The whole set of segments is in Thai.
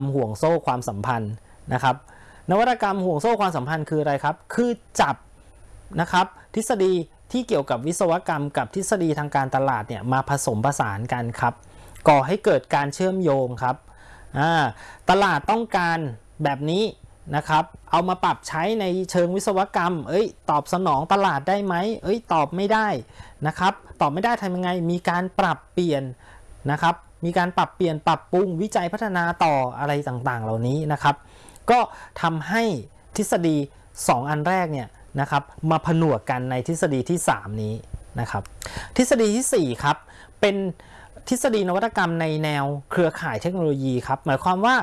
ห่วงโซ่ความสัมพันธ์นะครับนวัตกรรมห่วงโซ่ความสัมพันธ์คืออะไรครับคือจับนะครับทฤษฎีที่เกี่ยวกับวิศวกรรมกับทฤษฎีทางการตลาดเนี่ยมาผสมผสานกันครับก่อให้เกิดการเชื่อมโยงครับตลาดต้องการแบบนี้นะครับเอามาปรับใช้ในเชิงวิศวกรรมตอบสนองตลาดได้ไหมตอบไม่ได้นะครับตอบไม่ได้ทำยังไงมีการปรับเปลี่ยนนะครับมีการปรับเปลี่ยนปรับปรุงวิจัยพัฒนาต่ออะไรต่างๆเหล่านี้นะครับก็ทำให้ทฤษฎี2อันแรกเนี่ยนะครับมาผนวกกันในทฤษฎีที่3นี้นะครับทฤษฎีที่4ครับเป็นทฤษฎีนวัตกรรมในแนวเครือข่ายเทคโนโลยีครับหมายความว่า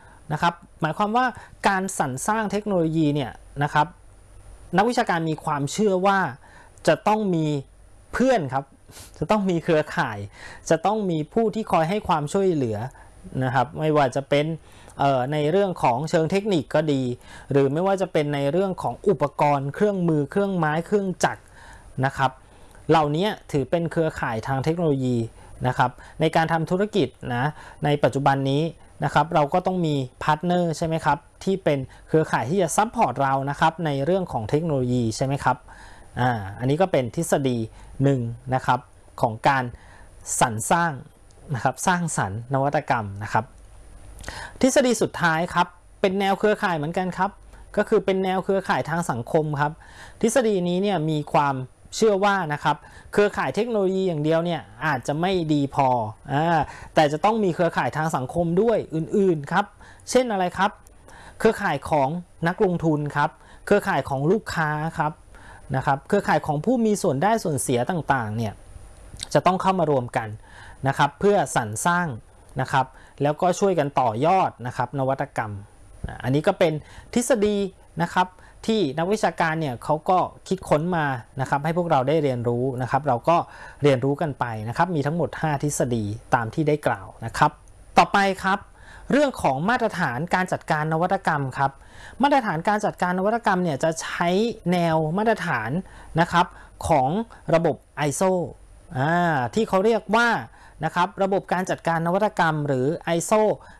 การสรรสร้างเทคโนโลยีเนี่ยนะครับนักวิชาการมีความเชื่อว่าจะต้องมีเพื่อนครับจะต้องมีเครือข่ายจะต้องมีผู้ที่คอยให้ความช่วยเหลือนะครับไม่ว่าจะเป็นในเรื่องของเชิงเทคนิคก็ดีหรือไม่ว่าจะเป็นในเรื่องของอุปกรณ์เครื่องมือเครื่องไม้เครื่องจักรนะครับเหล่านี้ถือเป็นเครือข่ายทางเทคโนโลยีนะครับในการทำธุรกิจนะในปัจจุบันนี้นะครับเราก็ต้องมีพาร์ทเนอร์ใช่ไหมครับที่เป็นเครือข่ายที่จะซัพพอร์ตเรานะครับในเรื่องของเทคโนโลยีใช่ไหมครับอันนี้ก็เป็นทฤษฎีหนึ่งนะครับของการสรรสร้างนะครับสร้างสรรค์นวัตกรรมนะครับทฤษฎีสุดท้ายครับเป็นแนวเครือข่ายเหมือนกันครับก็คือเป็นแนวเครือข่ายทางสังคมครับทฤษฎีนี้เนี่ยมีความเชื่อว่านะครับเครือข่ายเทคโนโลยีอย่างเดียวเนี่ยอาจจะไม่ดีพอแต่จะต้องมีเครือข่ายทางสังคมด้วยอื่นๆครับเช่นอะไรครับเครือข่ายของนักลงทุนครับเครือข่ายของลูกค้าครับนะครับเครือข่ายของผู้มีส่วนได้ส่วนเสียต่างๆเนี่ยจะต้องเข้ามารวมกันนะครับเพื่อสรรสร้างนะครับแล้วก็ช่วยกันต่อยอดนะครับนวัตกรรมอันนี้ก็เป็นทฤษฎีนะครับที่นักวิชาการเนี่ยเขาก็คิดค้นมานะครับให้พวกเราได้เรียนรู้นะครับเราก็เรียนรู้กันไปนะครับมีทั้งหมด5ทฤษฎีตามที่ได้กล่าวนะครับต่อไปครับเรื่องของมาตรฐานการจัดการนวัตกรรมครับมาตรฐานการจัดการนวัตกรรมเนี่ยจะใช้แนวมาตรฐานนะครับของระบบ ISO ที่เขาเรียกว่านะครับระบบการจัดการนวัตกรรมหรือ ISO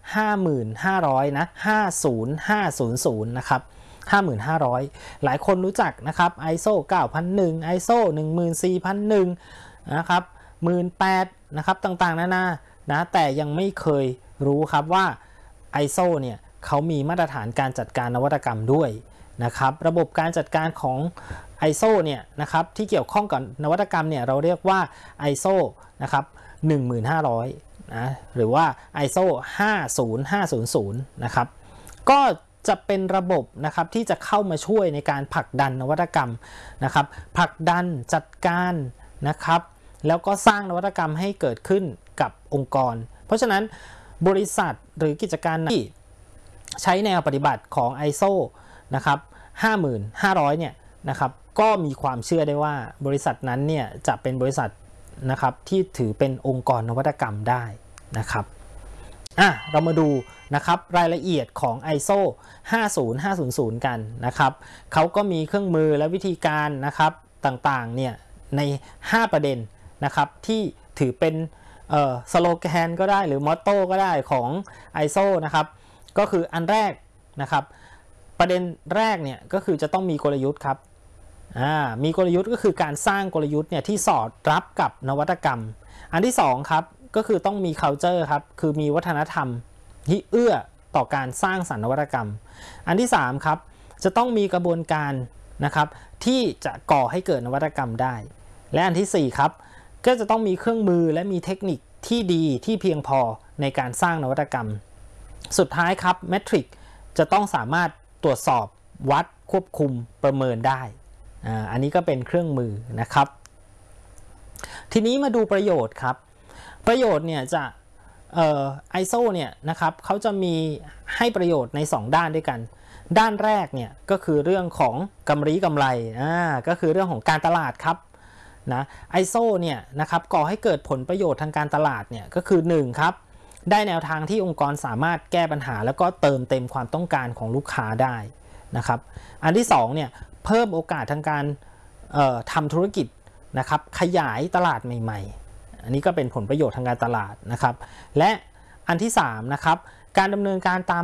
5500นะ50500นะครับ5500หลายคนรู้จักนะครับ ISO 9001 ISO 14001นะครับ18,000นะครับต่างๆนานานะแต่ยังไม่เคยรู้ครับว่า ISO เนี่ยเขามีมาตรฐานการจัดการนวัตกรรมด้วยนะครับระบบการจัดการของ ISO เนี่ยนะครับที่เกี่ยวข้องกับนวัตกรรมเนี่ยเราเรียกว่า ISO นะครับ1500นะหรือว่า ISO 50500นะครับก็จะเป็นระบบนะครับที่จะเข้ามาช่วยในการผลักดันนวัตกรรมนะครับผลักดันจัดการนะครับแล้วก็สร้างนวัตกรรมให้เกิดขึ้นกับองค์กรเพราะฉะนั้นบริษัทหรือกิจการที่ใช้แนวปฏิบัติของ ISO นะครับ5500เนี่ยนะครับก็มีความเชื่อได้ว่าบริษัทนั้นเนี่ยจะเป็นบริษัทนะครับที่ถือเป็นองค์กรนวัตกรรมได้นะครับเรามาดูนะครับรายละเอียดของ ISO 50500กันนะครับเขาก็มีเครื่องมือและวิธีการนะครับต่างๆเนี่ยใน5ประเด็นนะครับที่ถือเป็นสโลแกนก็ได้หรือมอตโต้ก็ได้ของ ISO นะครับก็คืออันแรกนะครับประเด็นแรกเนี่ยก็คือจะต้องมีกลยุทธ์ครับมีกลยุทธ์ก็คือการสร้างกลยุทธ์เนี่ยที่สอดรับกับนวัตกรรมอันที่2ครับก็คือต้องมี culture ครับคือมีวัฒนธรรมที่เอื้อต่อการสร้างสรรค์นวัตกรรมอันที่3ครับจะต้องมีกระบวนการนะครับที่จะก่อให้เกิดนวัตกรรมได้และอันที่4ครับก็จะต้องมีเครื่องมือและมีเทคนิคที่ดีที่เพียงพอในการสร้างนวัตกรรมสุดท้ายครับเมทริกจะต้องสามารถตรวจสอบวัดควบคุมประเมินได้อันนี้ก็เป็นเครื่องมือนะครับทีนี้มาดูประโยชน์ครับประโยชน์เนี่ยจะISO เนี่ยนะครับเขาจะมีให้ประโยชน์ใน2ด้านด้วยกันด้านแรกเนี่ยก็คือเรื่องของกำไรก็คือเรื่องของการตลาดครับนะ ISO เนี่ยนะครับก่อให้เกิดผลประโยชน์ทางการตลาดเนี่ยก็คือ1ครับได้แนวทางที่องค์กรสามารถแก้ปัญหาแล้วก็เติมเต็มความต้องการของลูกค้าได้นะครับอันที่2เนี่ยเพิ่มโอกาสทางการทำธุรกิจนะครับขยายตลาดใหม่ๆอันนี้ก็เป็นผลประโยชน์ทางการตลาดนะครับและอันที่3นะครับการดำเนินการตาม